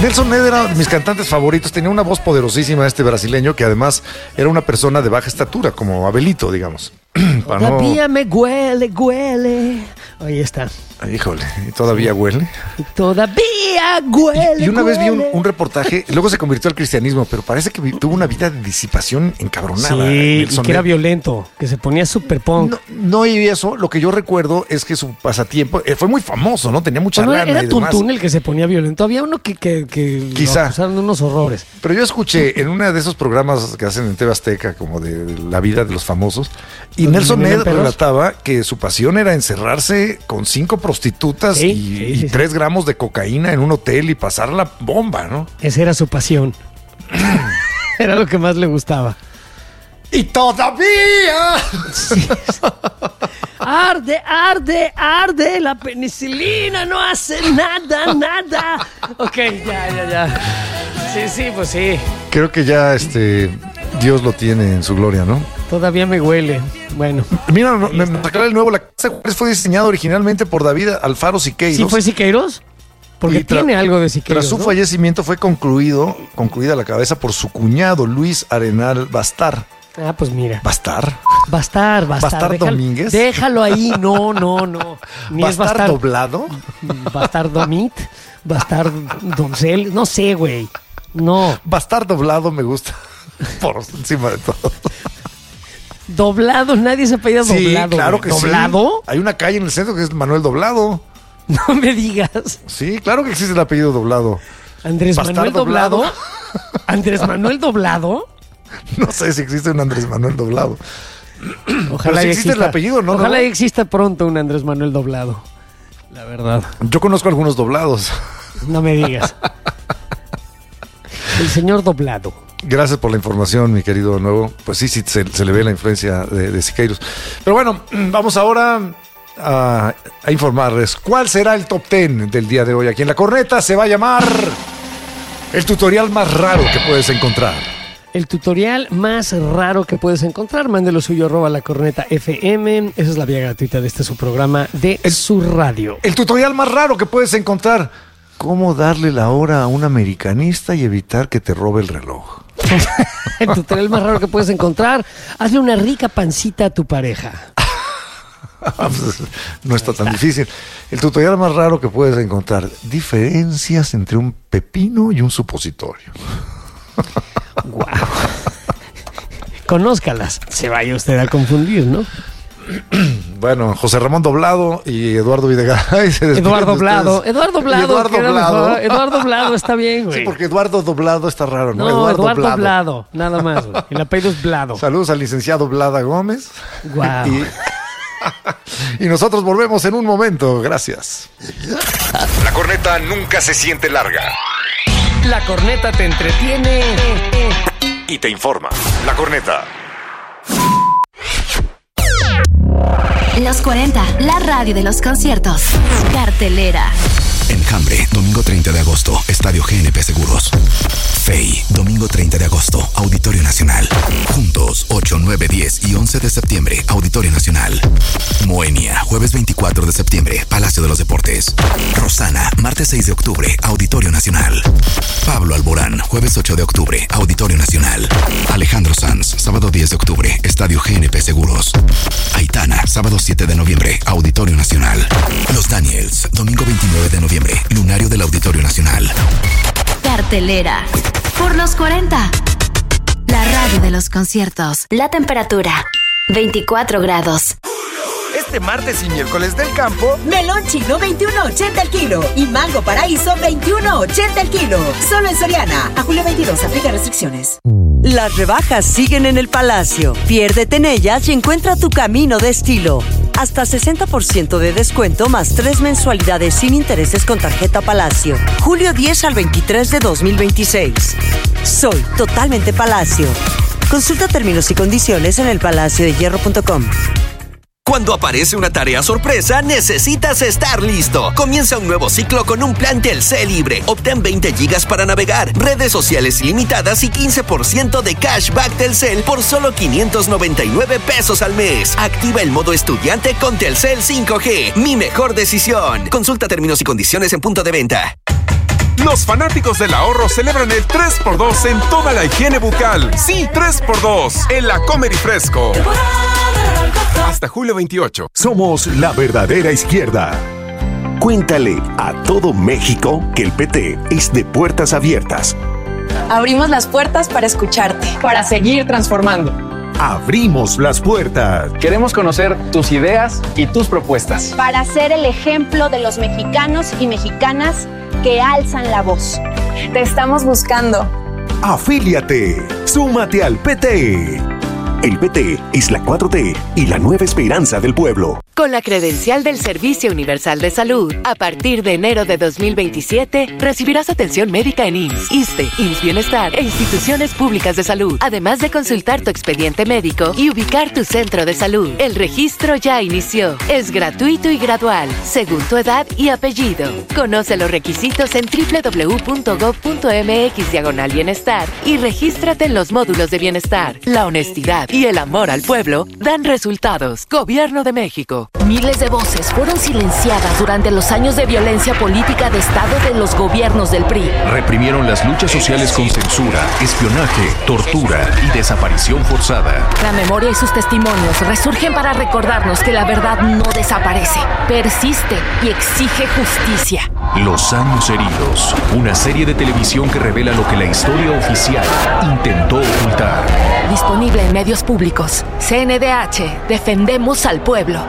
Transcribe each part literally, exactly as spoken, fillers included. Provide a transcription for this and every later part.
Nelson Ned era de mis cantantes favoritos. Tenía una voz poderosísima este brasileño que además era una persona de baja estatura, como Abelito, digamos. Todavía no... me huele, huele. Ahí está. Híjole, ¿y todavía huele? Y todavía huele. Y, y una huele. vez vi un, un reportaje, luego se convirtió al cristianismo, pero parece que tuvo una vida de disipación encabronada. Sí, Nelson y que era Ned. violento, que se ponía super punk. No, no, y eso, lo que yo recuerdo es que su pasatiempo eh, fue muy famoso, ¿no? Tenía mucha Bueno, lana era y demás. Tuntún el que se ponía violento. Había uno que, que, que Quizá. lo acusaron de unos horrores. Pero yo escuché en uno de esos programas que hacen en T V Azteca, como de la vida de los famosos, y ¿Los Nelson Ned Minimen Perros? relataba que su pasión era encerrarse con cinco prostitutas Sí, y, sí, y sí, tres sí. gramos de cocaína en un hotel y pasar la bomba, ¿no? Esa era su pasión. Era lo que más le gustaba. ¡Y todavía! Sí. Arde, arde, arde. La penicilina no hace nada, nada. Ok, ya, ya, ya. Sí, sí, pues sí. Creo que ya este Dios lo tiene en su gloria, ¿no? Todavía me huele. Bueno. Mira, no, me, me aclara el nuevo. La Casa Juárez fue diseñada originalmente por David Alfaro Siqueiros. ¿Sí fue Siqueiros? Porque Y tra- tiene algo de Siqueiros, Tras su ¿no? fallecimiento fue concluido, concluida la cabeza por su cuñado Luis Arenal Bastar. Ah, pues mira. ¿Bastar? Bastar, Bastar. ¿Bastar déjalo, Domínguez? Déjalo ahí. No, no, no. Ni es ¿Bastar Bastar. doblado? Bastar Domit. Bastar Doncel. No sé, güey. No. Bastar doblado me gusta. Por encima de todo. Doblado. Nadie se apellida Sí, doblado. claro güey. que sí. ¿Doblado? Hay una calle en el centro que es Manuel Doblado. No me digas. Sí, claro que existe el apellido Doblado. Andrés Bastar Manuel Doblado. doblado. Andrés Manuel Doblado. No sé si existe un Andrés Manuel Doblado. Ojalá sí y existe el exista- apellido, ¿no? Ojalá ¿No? y exista pronto un Andrés Manuel Doblado. La verdad. Yo conozco algunos doblados. No me digas. El señor Doblado. Gracias por la información, mi querido Nuevo. Pues sí, sí, se, se le ve la influencia de, de Siqueiros. Pero bueno, vamos ahora a, a informarles cuál será el top ten del día de hoy. Aquí en La Corneta se va a llamar el tutorial más raro que puedes encontrar. El tutorial más raro que puedes encontrar, mande lo suyo, arroba la corneta F M. Esa es la vía gratuita de este su programa de El- su radio. El tutorial más raro que puedes encontrar. Cómo darle la hora a un americanista y evitar que te robe el reloj. El tutorial más raro que puedes encontrar, hazle una rica pancita a tu pareja. No está tan difícil. El tutorial más raro que puedes encontrar. Diferencias entre un pepino y un supositorio. Wow. Conózcalas. Se vaya usted a confundir, ¿no? Bueno, José Ramón Doblado y Eduardo Videgaray se despiden Eduardo de Blado. ustedes. Eduardo Y Blado. Eduardo queda Blado. mejor. Eduardo Blado está bien, güey. Sí, porque Eduardo Doblado está raro, ¿no? No, Eduardo, Blado. Blado. Nada más, güey. El apellido es Blado. Saludos al licenciado Blada Gómez. Guau. Y, y nosotros volvemos en un momento. Gracias. La corneta nunca se siente larga La corneta te entretiene. y te informa. La corneta. Los cuarenta, la radio de los conciertos. Cartelera. Enjambre, domingo treinta de agosto, Estadio G N P Seguros. Fey, domingo treinta de agosto, Auditorio Nacional. Juntos, ocho, nueve, diez y once de septiembre, Auditorio Nacional. Moenia, jueves veinticuatro de septiembre, Palacio de los Deportes. Rosana, martes seis de octubre, Auditorio Nacional. Pablo Alborán, jueves ocho de octubre, Auditorio Nacional. Alejandro Sanz, sábado diez de octubre, Estadio G N P Seguros. Aitana, sábado siete de noviembre, Auditorio Nacional. Los Daniels, domingo veintinueve de noviembre, Lunario del Auditorio Nacional. Cartelera. Por los cuarenta. La radio de los conciertos. La temperatura. veinticuatro grados. Este martes y miércoles del campo, Melón chino veintiuno ochenta el kilo y mango paraíso veintiuno ochenta el kilo. Solo en Soriana. A julio veintidós, aplica restricciones. Las rebajas siguen en el Palacio. Piérdete en ellas y encuentra tu camino de estilo. Hasta sesenta por ciento de descuento más tres mensualidades sin intereses con tarjeta Palacio. julio diez al veintitrés de dos mil veintiséis. Soy totalmente Palacio. Consulta términos y condiciones en el palacio de hierro punto com. Cuando aparece una tarea sorpresa, necesitas estar listo. Comienza un nuevo ciclo con un plan Telcel libre. Obtén veinte gigas para navegar, redes sociales ilimitadas y quince por ciento de cashback Telcel por solo quinientos noventa y nueve pesos al mes. Activa el modo estudiante con Telcel cinco G. Mi mejor decisión. Consulta términos y condiciones en punto de venta. Los fanáticos del ahorro celebran el tres por dos en toda la higiene bucal. Sí, tres por dos en la Comer y Fresco. Hasta julio veintiocho. Somos la verdadera izquierda. Cuéntale a todo México que el P T es de puertas abiertas. Abrimos las puertas para escucharte, para seguir transformando. Abrimos las puertas. Queremos conocer tus ideas y tus propuestas. Para ser el ejemplo de los mexicanos y mexicanas que alzan la voz. Te estamos buscando. Afíliate. Súmate al P T. El P T es la cuatro T y la nueva esperanza del pueblo. Con la credencial del Servicio Universal de Salud, a partir de enero de dos mil veintisiete, recibirás atención médica en I M S S, ISSSTE, I M S S Bienestar e instituciones públicas de salud, además de consultar tu expediente médico y ubicar tu centro de salud. El registro ya inició. Es gratuito y gradual, según tu edad y apellido. Conoce los requisitos en doble u doble u doble u punto gob punto eme equis diagonal bienestar y regístrate en los módulos de bienestar. La honestidad y el amor al pueblo dan resultados. Gobierno de México. Miles de voces fueron silenciadas durante los años de violencia política de Estado de los gobiernos del P R I. Reprimieron las luchas sociales con censura, espionaje, tortura y desaparición forzada. La memoria y sus testimonios resurgen para recordarnos que la verdad no desaparece, persiste y exige justicia. Los años heridos, una serie de televisión que revela lo que la historia oficial intentó ocultar. Disponible en medios públicos. C N D H, defendemos al pueblo.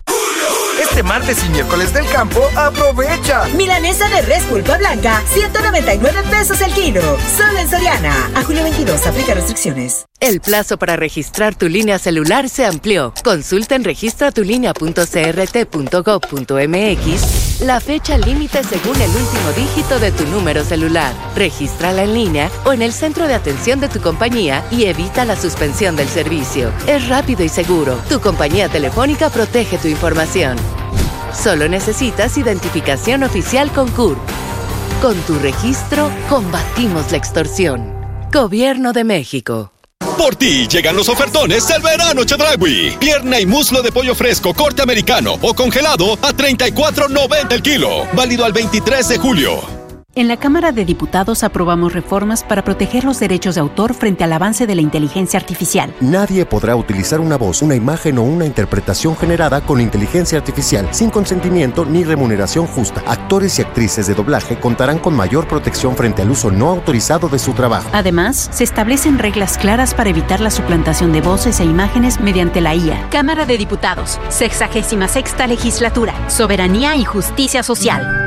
Este martes y miércoles del campo, aprovecha. Milanesa de res pulpa blanca, ciento noventa y nueve pesos el kilo. Solo en Soriana. A julio veintidós, aplica restricciones. El plazo para registrar tu línea celular se amplió. Consulta en registra tu línea punto c r t punto gob punto eme equis la fecha límite según el último dígito de tu número celular. Regístrala en línea o en el centro de atención de tu compañía y evita la suspensión del servicio. Es rápido y seguro. Tu compañía telefónica protege tu información. Solo necesitas identificación oficial con C U R P. Con tu registro, combatimos la extorsión. Gobierno de México. Por ti llegan los ofertones del verano Chedraui. Pierna y muslo de pollo fresco, corte americano o congelado a treinta y cuatro noventa el kilo. Válido al veintitrés de julio. En la Cámara de Diputados aprobamos reformas para proteger los derechos de autor frente al avance de la inteligencia artificial. Nadie podrá utilizar una voz, una imagen o una interpretación generada con inteligencia artificial sin consentimiento ni remuneración justa. Actores y actrices de doblaje contarán con mayor protección frente al uso no autorizado de su trabajo. Además, se establecen reglas claras para evitar la suplantación de voces e imágenes mediante la I A. Cámara de Diputados, sexagésima sexta legislatura, soberanía y justicia social.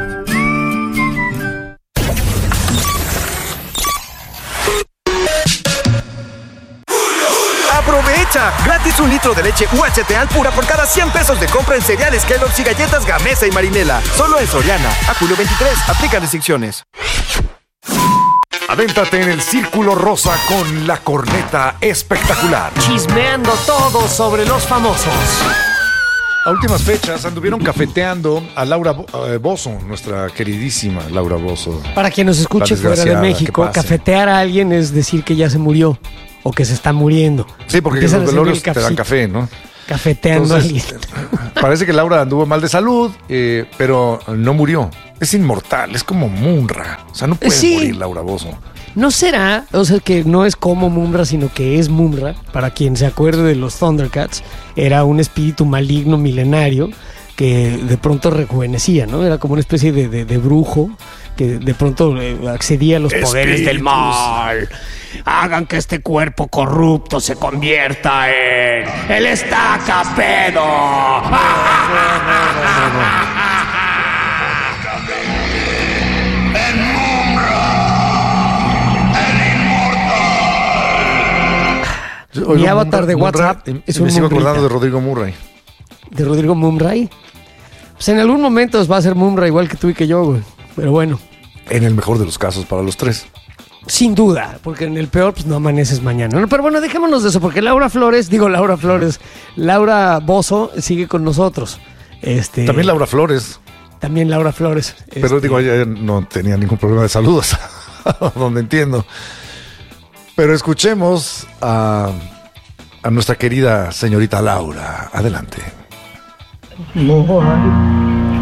¡Aprovecha! Gratis un litro de leche U H T Alpura por cada cien pesos de compra en cereales Kellogg's y galletas Gamesa y Marinela. Solo en Soriana. A julio veintitrés. Aplica restricciones. Avéntate en el Círculo Rosa con la corneta espectacular. Chismeando todo sobre los famosos. A últimas fechas anduvieron cafeteando a Laura eh, Bozzo, nuestra queridísima Laura Bozzo. Para quien nos escuche fuera de México, cafetear a alguien es decir que ya se murió o que se está muriendo. Sí, porque los velorios te dan café, ¿no? Cafeteando Entonces, a alguien. Parece que Laura anduvo mal de salud, eh, pero no murió. Es inmortal, es como Munra. O sea, no puede sí. morir Laura Bozzo. ¿No será? O sea, que no es como Munra, sino que es Munra. Para quien se acuerde de los Thundercats, era un espíritu maligno milenario que de pronto rejuvenecía, ¿no? Era como una especie de, de, de brujo que de pronto accedía a los Espíritus. poderes del mal. Hagan que este cuerpo corrupto se convierta en el estacapedo. No, no, no, no. Mi avatar de WhatsApp Murray, es un Me sigo acordando de Rodrigo Murray. ¿De Rodrigo Murray? Pues en algún momento va a ser Murray igual que tú y que yo, güey. Pero bueno. En el mejor de los casos para los tres. Sin duda, porque en el peor pues no amaneces mañana, ¿no? Pero bueno, dejémonos de eso, porque Laura Flores, digo Laura Flores, Laura Bozzo sigue con nosotros. Este, También Laura Flores. También Laura Flores. Pero este, digo, ella no tenía ningún problema de salud, donde entiendo. Pero escuchemos a, a nuestra querida señorita Laura. Adelante. No hay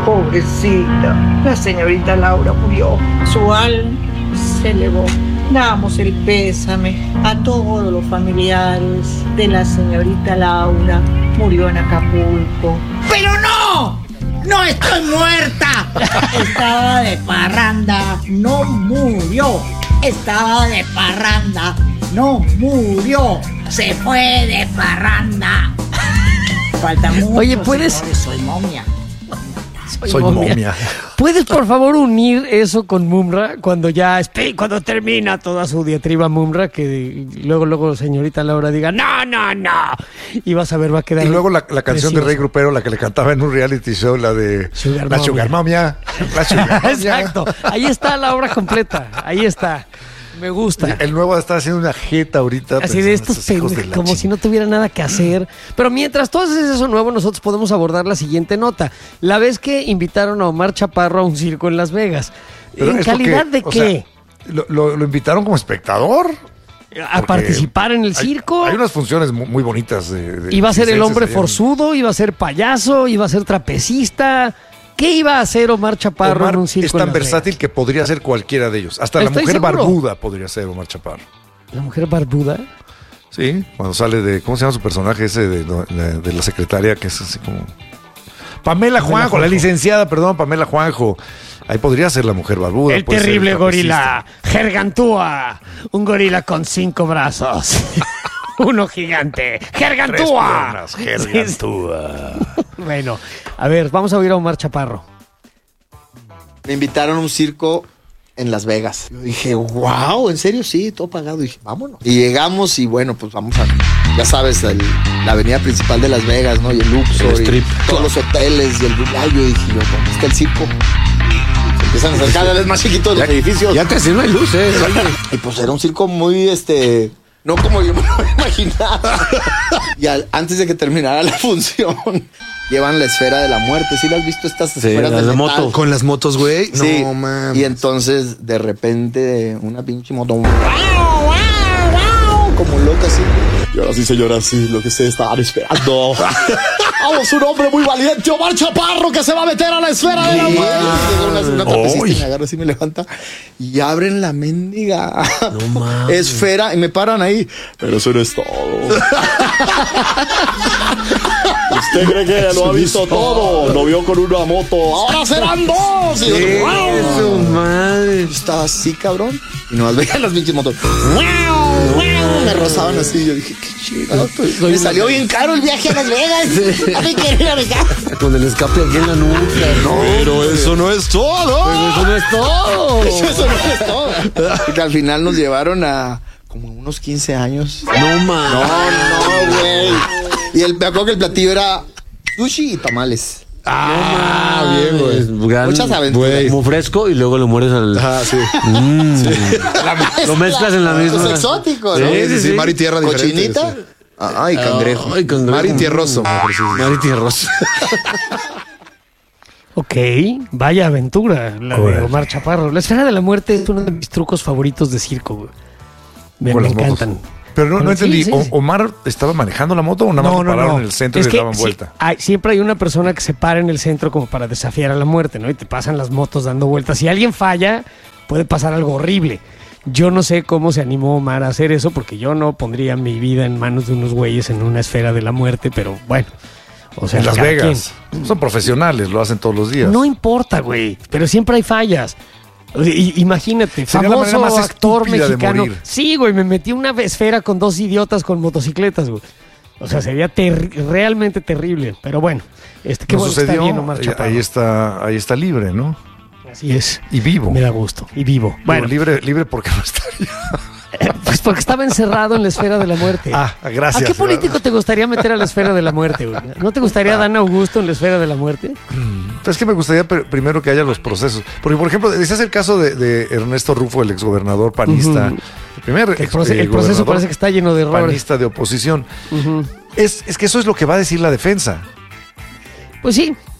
Pobrecita, la señorita Laura murió. Su alma se elevó. Damos el pésame a todos los familiares de la señorita Laura. Murió en Acapulco. ¡Pero no! ¡No estoy muerta! Estaba de parranda, no murió. Estaba de parranda, no murió. Se fue de parranda. Falta mucho. Oye, ¿puedes? Señores, soy momia. Soy, Soy momia. momia. ¿Puedes, por favor, unir eso con Mumra cuando ya espe- cuando termina toda su diatriba Mumra, que luego, luego señorita Laura diga, no, no, no, y vas a ver, va a quedar Y luego la, la canción precioso. de Rey Grupero, la que le cantaba en un reality show, la de Sugar La Momia. Sugar Momia. La Sugar Momia. Exacto, ahí está la obra completa, ahí está. Me gusta. El nuevo está haciendo una jeta ahorita. Así de estos pendejos pendejos, como si no tuviera nada que hacer. Pero mientras tú haces eso nuevo, nosotros podemos abordar la siguiente nota. La vez que invitaron a Omar Chaparro a un circo en Las Vegas. ¿En calidad de qué? Sea, lo, lo, lo invitaron como espectador. A participar en el hay, circo. Hay unas funciones muy, muy bonitas. De, de iba a ser el hombre allá en- forzudo, iba a ser payaso, iba a ser trapecista. ¿Qué iba a hacer Omar Chaparro Omar en un circo es en tan Las versátil Vegas? que podría ser cualquiera de ellos. Hasta la Estoy mujer seguro. barbuda podría ser Omar Chaparro. ¿La mujer barbuda? Sí, cuando sale de... ¿Cómo se llama su personaje ese de, de, de la secretaria? Que es así como... Pamela Juanjo, Juanjo. la licenciada, perdón, Pamela Juanjo. Ahí podría ser la mujer barbuda. El puede ser terrible trapecista. gorila, Gergantúa. Un gorila con cinco brazos. Uno gigante. ¡Gergantúa! Tres piernas, Gergantúa. Bueno, a ver, vamos a oír a Omar Chaparro. Me invitaron a un circo en Las Vegas. Yo dije, wow, ¿en serio? Sí, todo pagado. dije, vámonos. Y llegamos y bueno, pues vamos a, ya sabes, el- la avenida principal de Las Vegas, ¿no? Y el Luxor, El strip. y todos los hoteles y el Ay, yo dije, yo, ¿dónde está el circo? Y se empiezan a acercar cada vez más chiquitos los edificios. Ya casi no hay luz, ¿eh? Y pues era un circo muy, este... No como yo me lo imaginaba. Y al- antes de que terminara la función, llevan la esfera de la muerte. ¿Sí la has visto estas esferas las de de metal? moto. Con las motos, güey. Sí. No, mames. Y entonces, de repente, una pinche moto... Como loca, así. Y ahora sí, señora, sí, lo que se estaban esperando. Vamos, un hombre muy valiente, Omar Chaparro, que se va a meter a la esfera de la muerte. Llega una, una trapecista y me agarra así, me levanta y abren la mendiga esfera y me paran ahí. Pero eso no es todo. ¿Usted cree que lo ha visto todo? Lo vio con una moto. ¡Ahora serán dos! Y yo, Eso, madre. estaba así, cabrón. Y nomás veía las pinches motos. Me rozaban así. Yo dije, qué chido. Me salió bien caro el viaje a Las Vegas. A mí quería ir a mi casa. Con el escape aquí en la nuca. No, Pero eso no es todo. Pero eso no es todo. Eso no es todo. Y que al final nos llevaron a como unos quince años. No, man. No, no, güey. Y el, me acuerdo que el platillo era sushi y tamales. Ah, bien, güey. Gran- Muchas aventuras. Como fresco y luego lo mueres al. Ah, sí. Mm. La Lo mezclas en la misma. Es exótico, ¿no? Sí, sí, sí. Mar y tierra diferente. Cochinita. Ay, cangrejo. Ay, cangrejo. Mar y tierroso. Mar y tierroso. Ok, vaya aventura la de Omar Chaparro. La esfera de la muerte es uno de mis trucos favoritos de circo, güey. Me, Con me las motos. encantan. Pero no, no Sí, entendí. sí, O- sí. ¿Omar estaba manejando la moto o nada más lo pararon en el centro Es y le que daban sí, vuelta? hay- siempre hay una persona que se para en el centro como para desafiar a la muerte, ¿no? Y te pasan las motos dando vueltas. Si alguien falla, puede pasar algo horrible. Yo no sé cómo se animó Omar a hacer eso, porque yo no pondría mi vida en manos de unos güeyes en una esfera de la muerte, pero bueno. O sea, en Las cada Vegas. Son profesionales, lo hacen todos los días. no importa, güey, pero siempre hay fallas. O sea, i- Imagínate, Sería la famoso manera más actor estúpida de mexicano. morir. Sí, güey, me metí una esfera con dos idiotas con motocicletas, güey. O sea, sería ter- realmente terrible. Pero bueno, este, qué No bueno que está sucedió. bien Omar ahí, Chaparro. ahí está, ahí está libre, ¿no? Así es. Y vivo. Me da gusto. Y vivo. Bueno, Bueno, libre, libre porque no estaría. pues porque estaba encerrado en la esfera de la muerte. Ah, gracias. ¿A qué político te gustaría meter a la esfera de la muerte, güey? ¿No te gustaría Dan Augusto en la esfera de la muerte? Es que me gustaría pr- primero que haya los procesos. Porque, por ejemplo, ese es el caso de, de Ernesto Rufo, el exgobernador panista. Ujú. El primer El, ex- proce- eh, el proceso gobernador parece que está lleno de errores. panista de oposición. Ujú. Es, es que eso es lo que va a decir la defensa. Pues sí.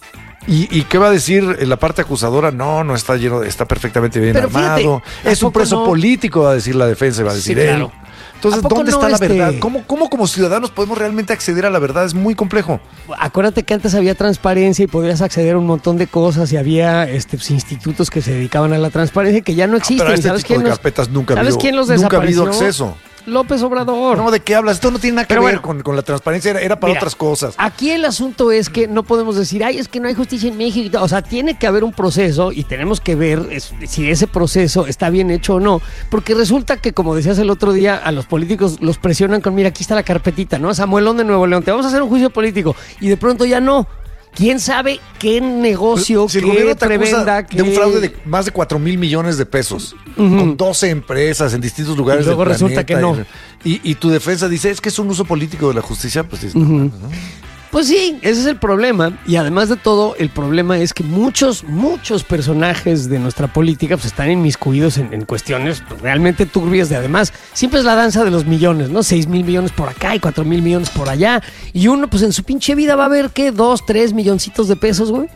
¿Y, ¿Y qué va a decir la parte acusadora? No, no está lleno, está perfectamente bien Pero armado. fíjate, es un preso no? político, va a decir la defensa, va a decir Sí, él. claro. Entonces, ¿dónde no está la este... verdad? ¿Cómo, ¿Cómo como ciudadanos podemos realmente acceder a la verdad? Es muy complejo. Acuérdate que antes había transparencia y podías acceder a un montón de cosas y había este, pues, institutos que se dedicaban a la transparencia que ya no existen. Pero a este ¿Sabes tipo quién de los, carpetas nunca ha ¿sabes habido, quién los nunca ha habido desapareció? acceso. López Obrador. No, ¿de qué hablas? Esto no tiene nada que Pero ver bueno, con, con la transparencia, era, era para mira, otras cosas. Aquí el asunto es que no podemos decir, ay, es que no hay justicia en México. O sea, tiene que haber un proceso y tenemos que ver es, si ese proceso está bien hecho o no. Porque resulta que, como decías el otro día, a los políticos los presionan con, mira, aquí está la carpetita, ¿no? Samuelón de Nuevo León, te vamos a hacer un juicio político. Y de pronto ya no. ¿Quién sabe qué negocio, si el qué gobierno te prebenda, acusa qué... de un fraude de más de cuatro mil millones de pesos, uh-huh, con doce empresas en distintos lugares y luego del resulta planeta, que no. Y, y tu defensa dice, es que es un uso político de la justicia, pues dices, uh-huh. no, ¿no? Pues sí, ese es el problema. Y además de todo, el problema es que muchos, muchos personajes de nuestra política pues están inmiscuidos en, en cuestiones realmente turbias de además, siempre es la danza de los millones, ¿no? Seis mil millones por acá y cuatro mil millones por allá. Y uno, pues en su pinche vida va a ver, ¿qué? Dos, tres milloncitos de pesos, güey.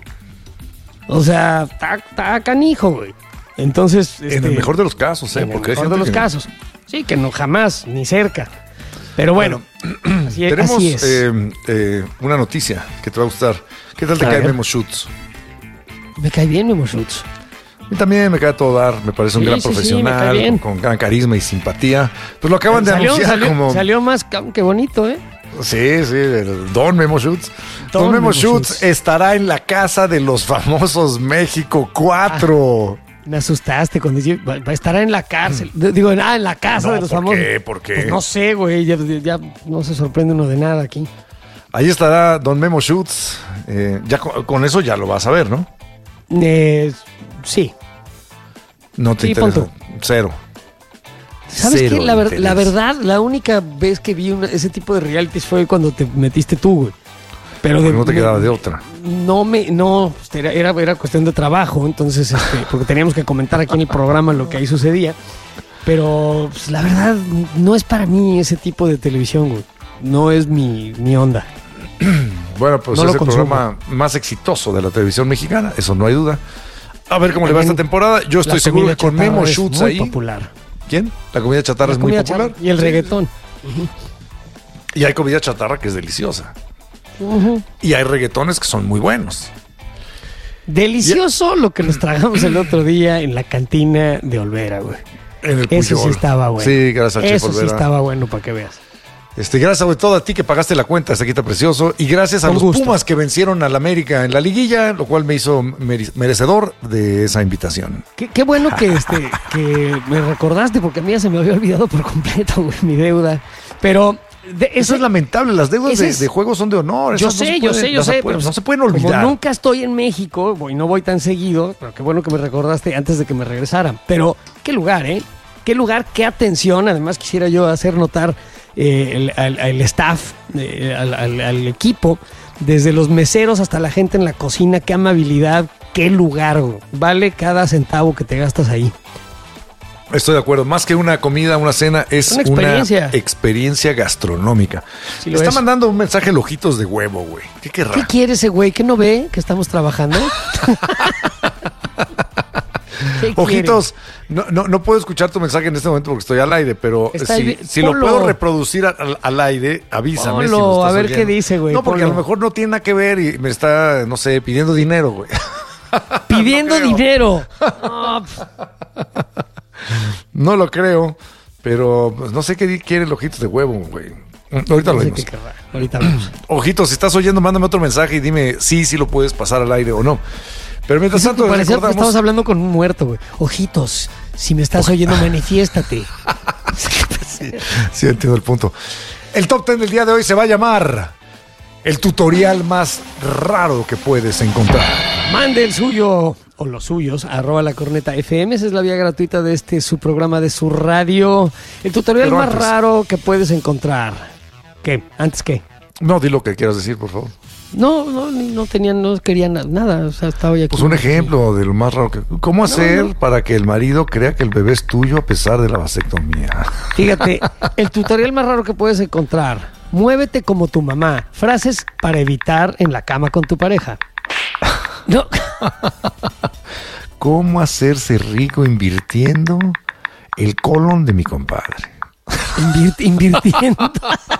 O sea, está canijo, güey. Entonces... En este, el mejor de los casos, ¿eh? En Porque el mejor de los que... casos. Sí, que no jamás, ni cerca. Pero bueno, bueno así, tenemos así es. Eh, eh, una noticia que te va a gustar. ¿Qué tal te A cae ver. Memo Schutz? Me cae bien Memo Schutz. A mí también me cae a todo dar, me parece un Sí, gran sí, sí, me profesional, cae bien. con, con gran carisma y simpatía. Pues lo acaban de salió, anunciar salió, como... Salió más cabrón que bonito, ¿eh? Sí, sí, el Don Memo Schutz. Don, Don Memo, Memo Schutz, Schutz estará en la casa de los famosos México cuatro. Ah, me asustaste cuando dije, va, va a estar en la cárcel. Digo, ah, en la casa no, de los ¿por famosos. Qué? ¿Por qué? Pues no sé, güey, ya, ya no se sorprende uno de nada aquí. Ahí estará Don Memo Schutz. Eh, ya con, con eso ya lo vas a ver, ¿no? Eh, sí. No te sí, interesa. Punto. Cero. ¿Sabes Cero qué? La, ver, interés. la verdad, la única vez que vi una, ese tipo de realities fue cuando te metiste tú, güey. Pero de, no te me, quedaba de otra. No me, no, era, era, era cuestión de trabajo, entonces, este, porque teníamos que comentar aquí en el programa lo que ahí sucedía. Pero pues, la verdad, no es para mí ese tipo de televisión, güey. No es mi, mi onda. Bueno, pues no es lo el consumo. programa más exitoso de la televisión mexicana, eso no hay duda. A ver cómo le va esta temporada. Yo estoy seguro que con Memo Schutz muy ahí. popular. ¿Quién? La comida chatarra la es muy comida popular. Chatarra y el sí. reggaetón. Uh-huh. Y hay comida chatarra que es deliciosa. Uh-huh. Y hay reggaetones que son muy buenos. Delicioso yeah. lo que nos tragamos el otro día en la cantina de Olvera, güey. En el Eso Puyol. sí estaba bueno. Sí, gracias a Eso Chef sí Olvera. estaba bueno para que veas. Este, gracias sobre todo a ti que pagaste la cuenta, este quita precioso, y gracias a Con los gusto. Pumas que vencieron al América en la liguilla, lo cual me hizo merecedor de esa invitación. Qué, qué bueno que este que me recordaste, porque a mí ya se me había olvidado por completo, güey, mi deuda. Pero de, ese, eso es lamentable, las deudas de, es, de juego son de honor. Yo Esas sé, no se yo pueden, sé, yo sé, pueden, pero no se pueden olvidar. Como nunca estoy en México, y no voy tan seguido, pero qué bueno que me recordaste antes de que me regresara. Pero qué lugar, ¿eh? Qué lugar, qué atención. Además quisiera yo hacer notar eh, el, al, al staff, eh, al, al, al equipo, desde los meseros hasta la gente en la cocina, qué amabilidad, qué lugar, güey. Vale cada centavo que te gastas ahí. Estoy de acuerdo, más que una comida, una cena, es una experiencia, una experiencia gastronómica. Sí Me está es. mandando un mensaje el Ojitos de Huevo, güey. ¿Qué querrá? ¿Qué quiere ese güey? ¿Que no ve que estamos trabajando? Ojitos, no, no, no puedo escuchar tu mensaje en este momento porque estoy al aire, pero Está si, bien. si lo Ponlo. puedo reproducir al, al aire, avísame. Ponlo, si lo estás a ver oyendo. qué dice, güey. No, porque Ponlo. a lo mejor no tiene nada que ver y me está, no sé, pidiendo dinero, güey. Pidiendo no dinero. No, no lo creo, pero pues, no sé qué quiere el Ojitos de Huevo, güey. Ahorita no lo sé vemos. qué querrá. Ahorita vemos. Ojitos, si estás oyendo, mándame otro mensaje y dime si sí, sí lo puedes pasar al aire o no. Pero mientras tanto, parecía que recordamos... estamos hablando con un muerto, güey. Ojitos, si me estás oyendo, manifiéstate. sí, sí, entiendo el punto. El top ten del día de hoy se va a llamar el tutorial más raro que puedes encontrar. Mande el suyo o los suyos, arroba la corneta F M. Esa es la vía gratuita de este su programa de su radio. El tutorial Pero más antes. raro que puedes encontrar. ¿Qué? ¿Antes qué? No, di lo que quieras decir, por favor. No, no, ni- no tenían, no querían na- nada. O sea, estaba ya aquí. Pues un ejemplo de lo más raro que... ¿Cómo hacer no. para que el marido crea que el bebé es tuyo a pesar de la vasectomía? Fíjate, el tutorial más raro que puedes encontrar. Muévete como tu mamá. Frases para evitar en la cama con tu pareja. No. ¿Cómo hacerse rico invirtiendo el colon de mi compadre? Invirt- invirtiendo.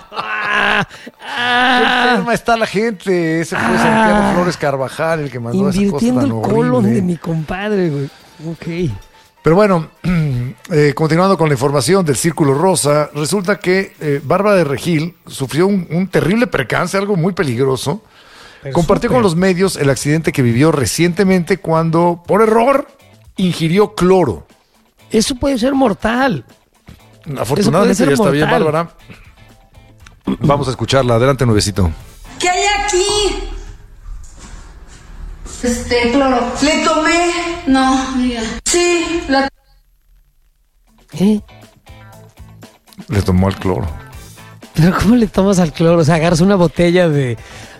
¡Qué enferma está la gente! Ese fue Santiago Flores Carvajal el que mandó esa cosa Invirtiendo tan el horrible. colon de mi compadre, güey. Ok. Pero bueno, eh, continuando con la información del Círculo Rosa, resulta que eh, Bárbara de Regil sufrió un, un terrible percance, algo muy peligroso. Pero Compartió súper. con los medios el accidente que vivió recientemente cuando, por error, ingirió cloro. Eso puede ser mortal. Afortunadamente ser ya está bien, mortal. Bárbara. Vamos a escucharla. Adelante, nuevecito. ¿Qué hay aquí? Este, cloro. ¿Le tomé? No, amiga. Sí, la... ¿Eh? Le tomó el cloro. Pero ¿cómo le tomas al cloro? O sea, agarras una botella de,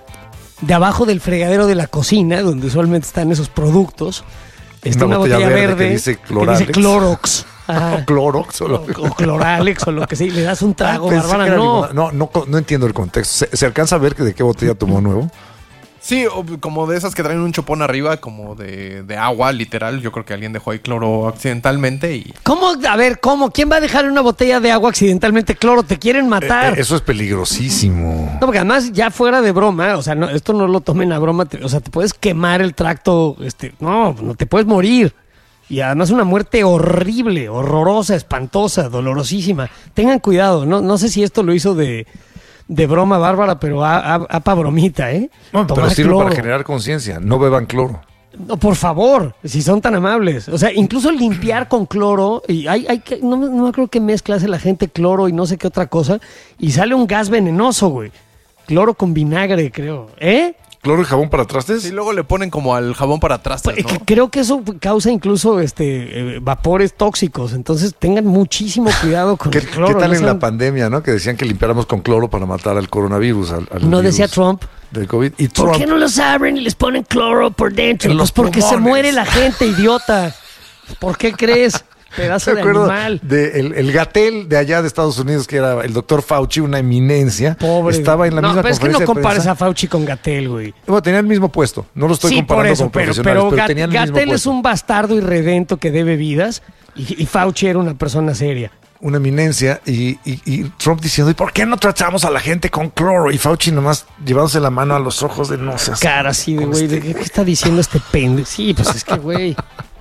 de abajo del fregadero de la cocina, donde usualmente están esos productos. Está una, una botella, botella verde, verde que dice, que dice Clorox. Ah. O Clorox o, lo... o, o Cloralex o lo que sea. Y le das un trago, ah, Bárbara. No. no, no, no entiendo el contexto. ¿Se, ¿Se alcanza a ver de qué botella tomó nuevo? Sí, como de esas que traen un chopón arriba, como de, de agua, literal. Yo creo que alguien dejó ahí cloro accidentalmente y... ¿Cómo? A ver, ¿cómo? ¿Quién va a dejar una botella de agua accidentalmente cloro? Te quieren matar. Eh, eh, eso es peligrosísimo. No, porque además, ya fuera de broma, o sea, no, esto no lo tomen a broma, te, o sea, te puedes quemar el tracto, este, no, no te puedes morir. Y además una muerte horrible, horrorosa, espantosa, dolorosísima. Tengan cuidado, no, no sé si esto lo hizo de... de broma, Bárbara, pero a, a, a pa' bromita, ¿eh? No, pero sirve cloro. Para generar conciencia. No beban cloro. No, por favor, si son tan amables. O sea, incluso limpiar con cloro, y hay, hay que, no, no creo que mezcla hace la gente cloro y no sé qué otra cosa, y sale un gas venenoso, güey. Cloro con vinagre, creo. ¿Eh? ¿Cloro y jabón para trastes? Y luego le ponen como al jabón para trastes, ¿no? Pues, creo que eso causa incluso este eh, vapores tóxicos. Entonces tengan muchísimo cuidado con ¿Qué, el cloro. ¿Qué tal no en sean... la pandemia, no? Que decían que limpiáramos con cloro para matar al coronavirus. Al, al no virus decía Trump. Del COVID. ¿Y ¿Por Trump? qué no los abren y les ponen cloro por dentro? En Pues los porque pulmones. se muere la gente, idiota. ¿Por qué crees? Pedazo de animal. De el, el Gatell de allá de Estados Unidos, que era el doctor Fauci, una eminencia. Pobre. Estaba en la no, misma pero conferencia es que no compares de a Fauci con Gatell, güey. Bueno, tenía el mismo puesto. No lo estoy sí, comparando por eso, con pero, profesionales, pero, pero Gat- tenían el mismo Gatell puesto. es un bastardo irredento que debe vidas y, y Fauci era una persona seria. Una eminencia y, y, y Trump diciendo, ¿y por qué no tratamos a la gente con cloro? Y Fauci nomás llevándose la mano a los ojos de no seas... Cara así de güey, este... ¿qué está diciendo este pendejo? Sí, pues es que güey...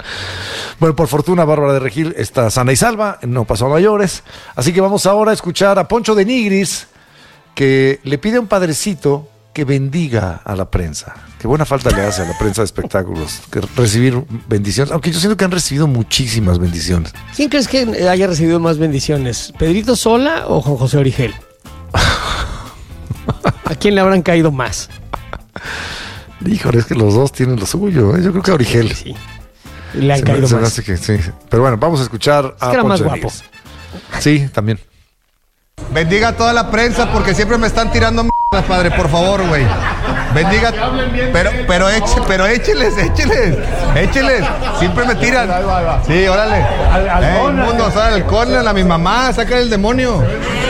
Bueno, por fortuna, Bárbara de Regil está sana y salva, no pasó a mayores. Así que vamos ahora a escuchar a Poncho de Nigris, que le pide a un padrecito que bendiga a la prensa. Qué buena falta le hace a la prensa de espectáculos que recibir bendiciones, aunque yo siento que han recibido muchísimas bendiciones. ¿Quién crees que haya recibido más bendiciones? ¿Pedrito Sola o Juan José Origel? ¿A quién le habrán caído más? Híjole, es que los dos tienen lo suyo, ¿eh? Yo creo que a Origel. Sí. Le han se caído me, se más. me hace que, sí. Pero bueno, vamos a escuchar es a que era Poncho más de guapo. Nigris. Sí, también. Bendiga a toda la prensa porque siempre me están tirando mierdas, padre, por favor, güey. Bendiga. Pero, pero, eche, pero écheles, écheles, écheles. Siempre me tiran. Sí, órale. Al, al hey, el mundo, sale el córner, a mi mamá, saca el demonio.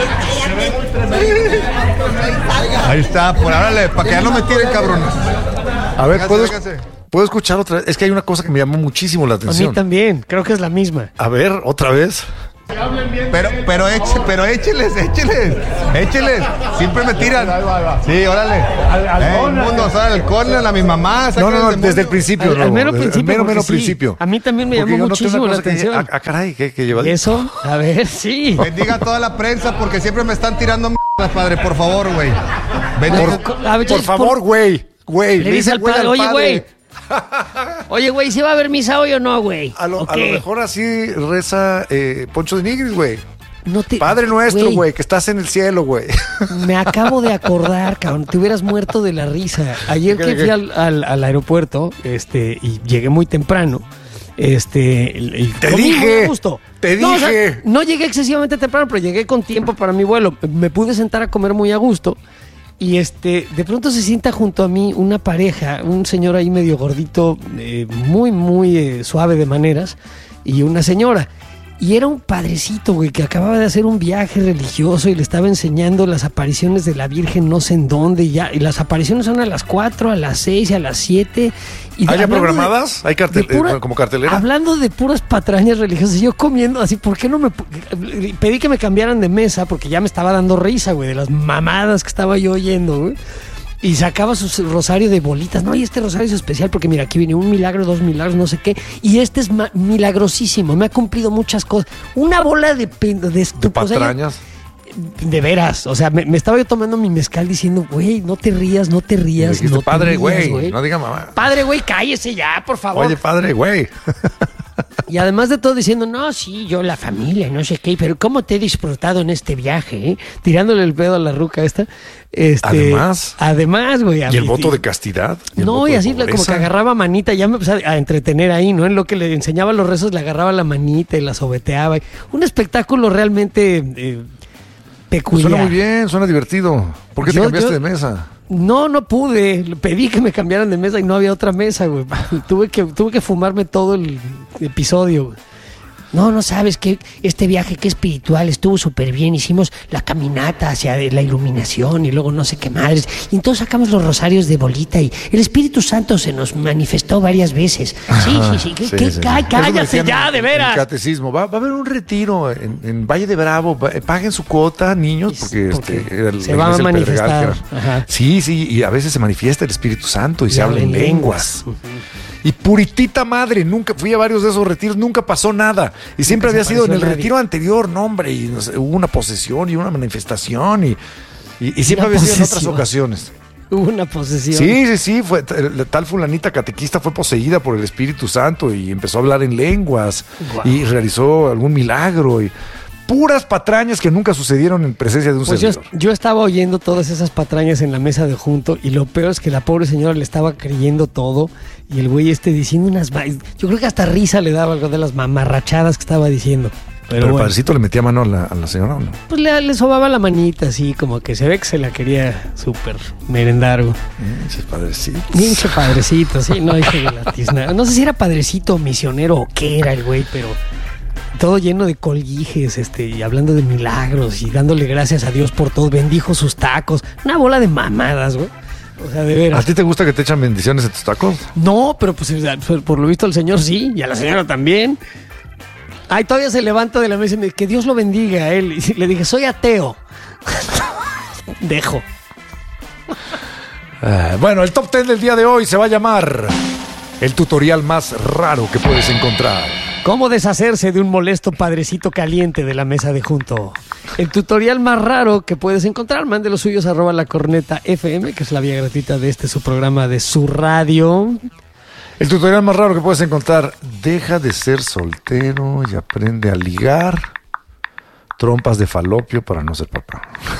Ahí está, por órale, para que ya no me tiren, cabrones. A ver, Véngase, ¿puedo, véngase. ¿puedo escuchar otra vez? Es que hay una cosa que me llamó muchísimo la A atención. mí también, creo que es la misma. A ver, otra vez. Pero, pero, eche, pero écheles, écheles, écheles. Siempre me tiran. Sí, órale. Al, al hey, el mundo, sale el córner, a mi mamá. No, no, no, desde el principio. Al, no, al mero desde, principio. Al mero, mero sí. principio. A mí también me porque llamó muchísimo la que, atención. ah, caray, ¿qué, qué lleva? ¿Y eso? A ver, sí. Bendiga a toda la prensa porque siempre me están tirando mierdas, padre, por favor, güey. Por, a ver, por favor, güey. Güey, le dice al padre, al oye, güey. Oye, güey, ¿sí va a haber misa hoy o no, güey? A, lo, a lo mejor así reza eh, Poncho de Nigris, güey. No te, Padre nuestro, güey, que estás en el cielo, güey. Me acabo de acordar, cabrón, te hubieras muerto de la risa. Ayer que fui al, al, al aeropuerto, este, y llegué muy temprano, este, y te dije, justo. te no, dije. O sea, no llegué excesivamente temprano, pero llegué con tiempo para mi vuelo. Me pude sentar a comer muy a gusto. Y este, de pronto se sienta junto a mí una pareja, un señor ahí medio gordito, eh, muy, muy eh, suave de maneras, y una señora. Y era un padrecito, güey, que acababa de hacer un viaje religioso y le estaba enseñando las apariciones de la Virgen no sé en dónde. Y, ya, y las apariciones son a las cuatro, a las seis y a las siete. Y ¿Hay ya programadas? De, ¿Hay cartel, pura, como cartelera? Hablando de puras patrañas religiosas, yo comiendo así, ¿por qué no me... Pedí que me cambiaran de mesa porque ya me estaba dando risa, güey, de las mamadas que estaba yo oyendo, güey. Y sacaba su rosario de bolitas. No, y este rosario es especial porque mira, aquí viene un milagro, dos milagros, no sé qué. Y este es ma- milagrosísimo. Me ha cumplido muchas cosas. Una bola de... De, de, de patrañas. O sea, de veras. O sea, me, me estaba yo tomando mi mezcal diciendo, güey, no te rías, no te rías. Dijiste, no padre, güey. güey. No diga mamá. Padre, güey, cállese ya, por favor. Oye, padre, güey. Y además de todo diciendo, no, sí, yo, la familia, no sé qué, pero cómo te he disfrutado en este viaje, ¿eh? Tirándole el pedo a la ruca esta. Este, además. Además, güey. ¿Y el voto de castidad? ¿Y no, y así como que agarraba manita, ya me empezaba a entretener ahí, ¿no? En lo que le enseñaba los rezos, le agarraba la manita y la sobeteaba. Un espectáculo realmente eh, peculiar. Suena muy bien, suena divertido. ¿Por qué te Yo- cambiaste yo- de mesa? No, no pude. Pedí que me cambiaran de mesa y no había otra mesa, güey. tuve que tuve que fumarme todo el episodio, güey. No, no sabes que este viaje que espiritual estuvo súper bien. Hicimos la caminata hacia la iluminación y luego no sé qué madres. Y entonces sacamos los rosarios de bolita y el Espíritu Santo se nos manifestó varias veces. Sí, sí, sí. ¿Qué, Sí, qué- sí. cá- Eso me cállate decían ya, en- de en veras. catecismo. Va, va a haber un retiro en, en Valle de Bravo. Va- paguen su cuota, niños, porque, porque este, era la se va a iglesia del Pedregal, manifestar. que era- Ajá. Sí, sí, y a veces se manifiesta el Espíritu Santo y, Y se habla en habla en lenguas. Y puritita madre, nunca fui a varios de esos retiros, nunca pasó nada. Y siempre Nunca había se sido en el apareció nadie. retiro anterior, no, hombre, y no sé, hubo una posesión y una manifestación y, y, y siempre Una había sido en otras posesión. ocasiones. Hubo una posesión. Sí, sí, sí, fue t- la tal fulanita catequista fue poseída por el Espíritu Santo y empezó a hablar en lenguas Guau. y realizó algún milagro y puras patrañas que nunca sucedieron en presencia de un Pues yo, servidor. yo estaba oyendo todas esas patrañas en la mesa de junto y lo peor es que la pobre señora le estaba creyendo todo y el güey este diciendo unas... ma- Yo creo que hasta risa le daba algo de las mamarrachadas que estaba diciendo. Pero, Pero el bueno, padrecito le metía mano a la, a la señora, ¿o no? pues le, le sobaba la manita así, como que se ve que se la quería súper merendar. güey. Pinches padrecitos. Pinche padrecito, sí, no hijo de la tiznada. No sé si era padrecito, misionero o qué era el güey, pero... Todo lleno de colguijes, este, y hablando de milagros y dándole gracias a Dios por todo. Bendijo sus tacos. Una bola de mamadas, güey. O sea, de ¿A veras. ti te gusta que te echan bendiciones en tus tacos? No, pero pues por lo visto el señor sí, y a la señora también. Ay, todavía se levanta de la mesa y me dice, que Dios lo bendiga a él. Y le dije, soy ateo. Dejo. Ah, bueno, el top ten del día de hoy se va a llamar el tutorial más raro que puedes encontrar. ¿Cómo deshacerse de un molesto padrecito caliente de la mesa de junto? El tutorial más raro que puedes encontrar, mande los suyos arroba la corneta F M, que es la vía gratuita de este su programa de su radio. El tutorial más raro que puedes encontrar: deja de ser soltero y aprende a ligar. Trompas de falopio para no ser papá.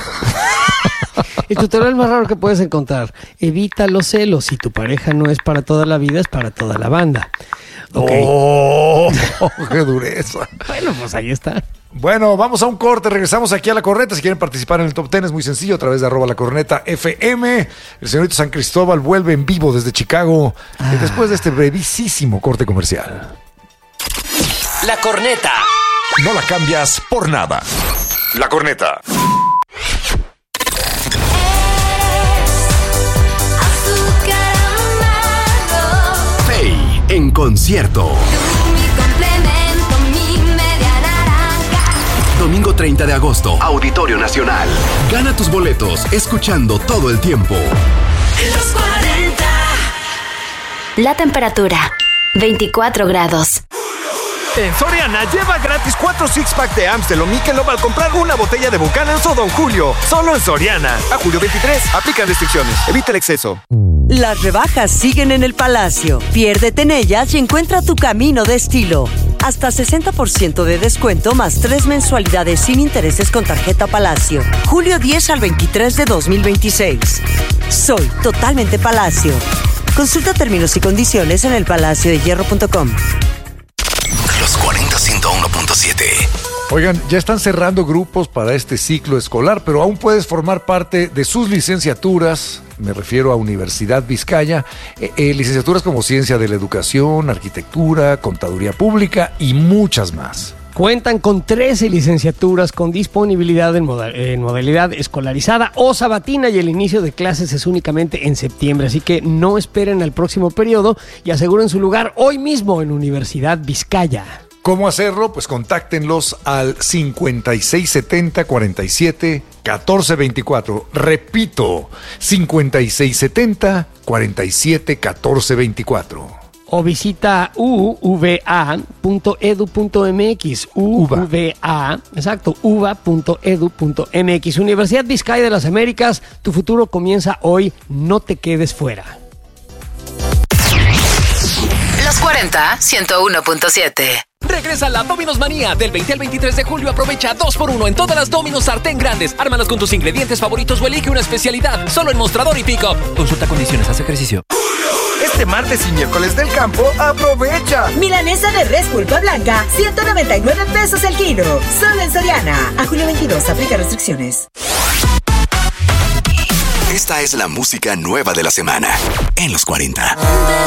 El tutorial más raro que puedes encontrar: evita los celos. Si tu pareja no es para toda la vida, es para toda la banda. Okay. ¡Oh! ¡Qué dureza! Bueno, pues ahí está. Bueno, vamos a un corte, regresamos aquí a La Corneta. Si quieren participar en el Top Ten es muy sencillo, a través de arroba La Corneta F M. El señorito San Cristóbal vuelve en vivo desde Chicago ah. después de este brevísimo corte comercial. La Corneta. No la cambias por nada. La Corneta. Fey en concierto. Domingo treinta de agosto, Auditorio Nacional. Gana tus boletos escuchando todo el tiempo. Los cuarenta. La temperatura, veinticuatro grados. En Soriana, lleva gratis cuatro six-pack de Amstel o Michelob al comprar una botella de Buchanan's o Don Julio. Solo en Soriana. A julio veintitrés, aplican restricciones. Evita el exceso. Las rebajas siguen en el Palacio. Piérdete en ellas y encuentra tu camino de estilo. Hasta sesenta por ciento de descuento más tres mensualidades sin intereses con tarjeta Palacio. julio diez al veintitrés de dos mil veintiséis. Soy totalmente Palacio. Consulta términos y condiciones en el palacio de hierro punto com. Los cuarenta ciento uno punto siete. Oigan, ya están cerrando grupos para este ciclo escolar, pero aún puedes formar parte de sus licenciaturas. Me refiero a Universidad Vizcaya, eh, eh, licenciaturas como Ciencia de la Educación, Arquitectura, Contaduría Pública y muchas más. Cuentan con trece licenciaturas con disponibilidad en, moda- en modalidad escolarizada o sabatina y el inicio de clases es únicamente en septiembre. Así que no esperen al próximo periodo y aseguren su lugar hoy mismo en Universidad Vizcaya. ¿Cómo hacerlo? Pues contáctenlos al cincuenta y seis setenta cuarenta y siete catorce veinticuatro. Repito, cincuenta y seis setenta cuarenta y siete catorce veinticuatro. O visita u v a punto e d u punto m x. U V A, exacto, u v a punto e d u punto m x. Universidad Vizcaya de las Américas, tu futuro comienza hoy, no te quedes fuera. Los cuarenta, ciento uno punto siete. Regresa la Domino's Manía. Del veinte al veintitrés de julio aprovecha dos por uno en todas las Domino's sartén grandes. Ármalas con tus ingredientes favoritos o elige una especialidad. Solo en Mostrador y Pick-up. Consulta condiciones, haz ejercicio. Este martes y miércoles del campo, aprovecha. Milanesa de res pulpa blanca, ciento noventa y nueve pesos el kilo. Solo en Soriana. A julio veintidós, aplica restricciones. Esta es la música nueva de la semana en los cuarenta.